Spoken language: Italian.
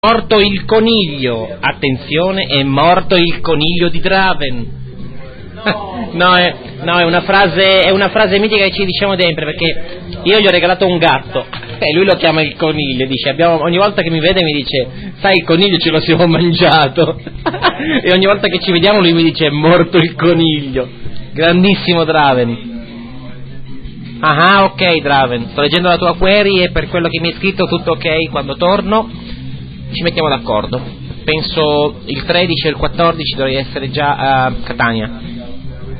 Morto il coniglio, attenzione, è morto il coniglio di Draven. No, è una frase mitica che ci diciamo sempre, perché io gli ho regalato un gatto e lui lo chiama il coniglio, dice ogni volta che mi vede mi dice sai il coniglio ce lo siamo mangiato e ogni volta che ci vediamo lui mi dice è morto il coniglio. Grandissimo Draven. Ah, ok Draven, sto leggendo la tua query e per quello che mi hai scritto tutto ok, quando torno ci mettiamo d'accordo. Penso il 13 e il 14 dovrei essere già a Catania.